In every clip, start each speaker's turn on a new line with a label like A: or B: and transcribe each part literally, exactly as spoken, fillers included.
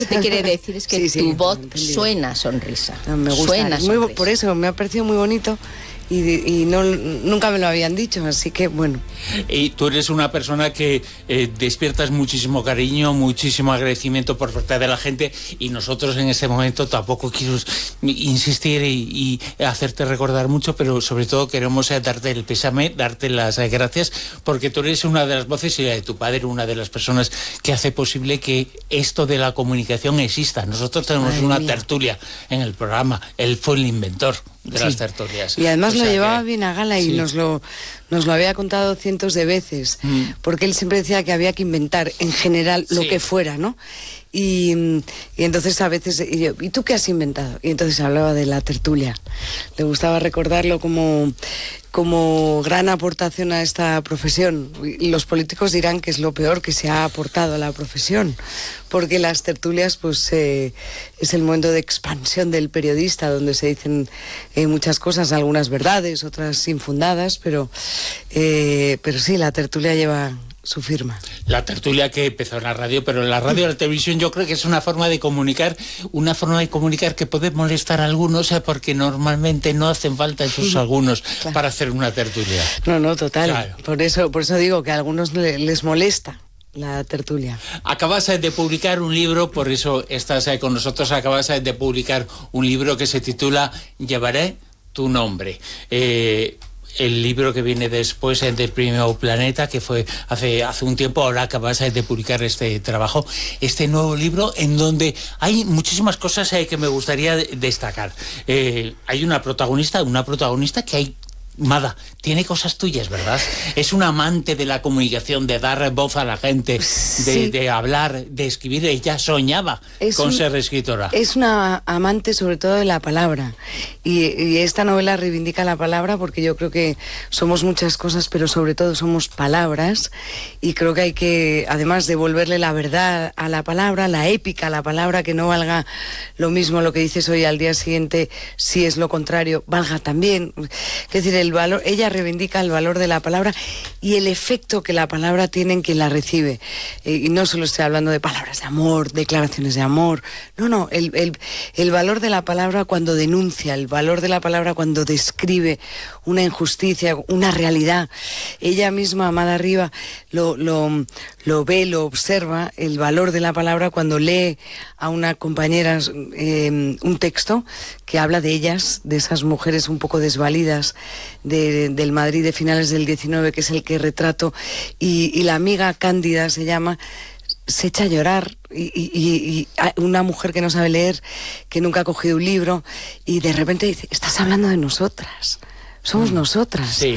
A: te quiere decir es que
B: sí, sí,
A: tu voz
B: entendido.
A: Suena sonrisa.
B: No, me gusta.
A: Suena
B: Muy,
A: sonrisa.
B: por eso me ha parecido muy bonito. Y, y no, nunca me lo habían dicho, así que bueno.
C: Y tú eres una persona que eh, despiertas muchísimo cariño, muchísimo agradecimiento por parte de la gente, y nosotros en este momento tampoco quiero insistir y, y hacerte recordar mucho, pero sobre todo queremos eh, darte el pésame, darte las eh, gracias, porque tú eres una de las voces, y la de tu padre, una de las personas que hace posible que esto de la comunicación exista. Nosotros tenemos
B: Madre
C: una
B: mía.
C: tertulia en el programa, él fue el inventor de
B: Sí.
C: las tertulias.
B: Y además
C: O
B: lo
C: sea
B: llevaba
C: que,
B: bien a gala y
C: sí.
B: nos lo nos lo había contado cientos de veces,
C: Mm.
B: porque él siempre decía que había que inventar en general lo
C: Sí.
B: que fuera, ¿no? Y, y entonces a veces, y, yo, ¿y tú qué has inventado? Y entonces hablaba de la tertulia. Le gustaba recordarlo como, como gran aportación a esta profesión. Y los políticos dirán que es lo peor que se ha aportado a la profesión, porque las tertulias pues eh, es el momento de expansión del periodista, donde se dicen eh, muchas cosas, algunas verdades, otras infundadas, pero, eh, pero sí, la tertulia lleva su firma.
C: La tertulia que empezó en la radio, pero en la radio y la televisión yo creo que es una forma de comunicar, una forma de comunicar que puede molestar a algunos, eh, porque normalmente no hacen falta esos algunos
B: Claro.
C: para hacer una tertulia.
B: No, no, total.
C: Claro.
B: Por eso, por eso digo que a algunos le- les molesta la tertulia.
C: Acabas eh, de publicar un libro, por eso estás eh, con nosotros, acabas eh, de publicar un libro que se titula Llevaré tu nombre. Eh, el libro que viene después eh, del Premio Planeta, que fue hace, hace un tiempo. Ahora acabas eh, de publicar este trabajo, este nuevo libro, en donde hay muchísimas cosas eh, que me gustaría de- destacar. Eh, hay una protagonista, una protagonista que hay... Mada, tiene cosas tuyas, ¿verdad? Es una amante de la comunicación, de dar voz a la gente, de,
B: Sí.
C: de hablar, de escribir. Ella soñaba
B: Es
C: con
B: un-
C: ser escritora.
B: Es una amante sobre todo de la palabra, y, y esta novela reivindica la palabra, porque yo creo que somos muchas cosas, pero sobre todo somos palabras, y creo que hay que, además, devolverle la verdad a la palabra, la épica a la palabra, que no valga lo mismo lo que dices hoy al día siguiente, si es lo contrario, valga también. Es decir, el valor, ella reivindica el valor de la palabra y el efecto que la palabra tiene en quien la recibe. Eh, y no solo estoy hablando de palabras de amor, declaraciones de amor, no, no, el, el, el valor de la palabra cuando denuncia, el valor de la palabra cuando describe una injusticia, una realidad. Ella misma, Amada Riva, lo, lo, lo ve, lo observa, el valor de la palabra cuando lee a una compañera eh, un texto que habla de ellas, de esas mujeres un poco desvalidas de, del Madrid de finales del diecinueve, que es el que retrato, y, y la amiga Cándida se llama, se echa a llorar, y, y, y, y una mujer que no sabe leer, que nunca ha cogido un libro, y de repente dice, estás hablando de nosotras, somos mm. nosotras.
C: Sí.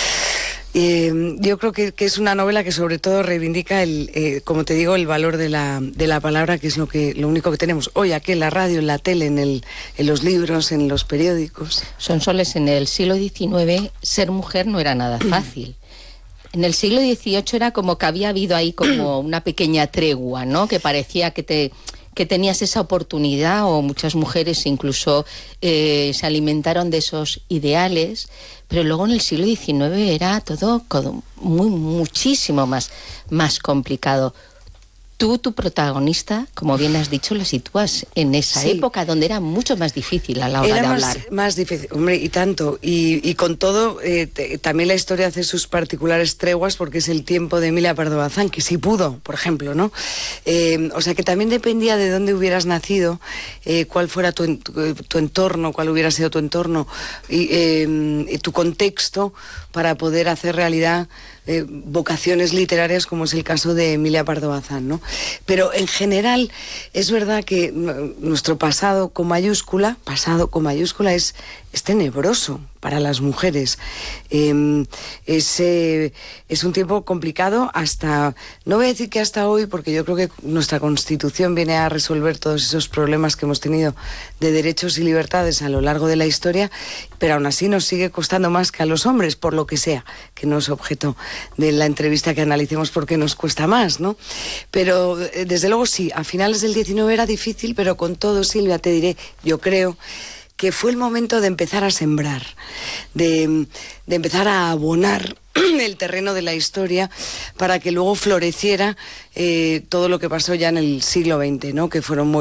B: Eh, yo creo que, que es una novela que sobre todo reivindica el, eh, como te digo, el valor de la, de la palabra, que es lo que lo único que tenemos hoy aquí en la radio, en la tele, en, el, en los libros, en los periódicos.
A: Sonsoles, en el siglo diecinueve ser mujer no era nada fácil. En el siglo dieciocho era como que había habido ahí como una pequeña tregua, ¿no? Que parecía que te... que tenías esa oportunidad, o muchas mujeres incluso eh, se alimentaron de esos ideales, pero luego en el siglo diecinueve era todo, todo muy, muchísimo más, más complicado. Tú, tu protagonista, como bien has dicho, la sitúas en esa
B: sí.
A: época donde era mucho más difícil a la hora
B: era
A: de
B: más,
A: hablar.
B: más difícil, hombre, y tanto. Y, y con todo, eh, te, también la historia hace sus particulares treguas, porque es el tiempo de Emilia Pardo Bazán, que sí pudo, por ejemplo, ¿no? Eh, o sea que también dependía de dónde hubieras nacido, eh, cuál fuera tu, tu, tu entorno, cuál hubiera sido tu entorno, y eh, tu contexto, para poder hacer realidad Eh, vocaciones literarias, como es el caso de Emilia Pardo Bazán, ¿no? Pero en general es verdad que nuestro pasado con mayúscula, pasado con mayúscula es, es tenebroso para las mujeres. Eh, es, eh, es un tiempo complicado hasta, no voy a decir que hasta hoy, porque yo creo que nuestra Constitución viene a resolver todos esos problemas que hemos tenido de derechos y libertades a lo largo de la historia, pero aún así nos sigue costando más que a los hombres, por lo que sea, que no es objeto de la entrevista que analicemos porque nos cuesta más, ¿no? Pero eh, desde luego sí, a finales del diecinueve era difícil, pero con todo, Silvia, te diré, yo creo que fue el momento de empezar a sembrar, de, de empezar a abonar el terreno de la historia para que luego floreciera eh, todo lo que pasó ya en el siglo veinte, ¿no? Que fueron muy